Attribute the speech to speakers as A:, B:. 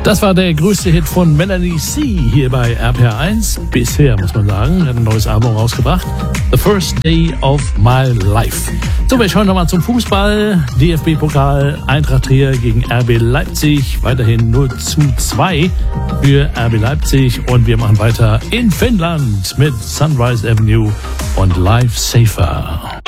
A: Das war der größte Hit von Melanie C. hier bei RPR1. Bisher, muss man sagen. Er hat ein neues Album rausgebracht. The First Day of My Life. So, wir schauen nochmal zum Fußball. DFB-Pokal, Eintracht Trier gegen RB Leipzig. Weiterhin 0:2 für RB Leipzig. Und wir machen weiter in Finnland mit Sunrise Avenue und Life Safer.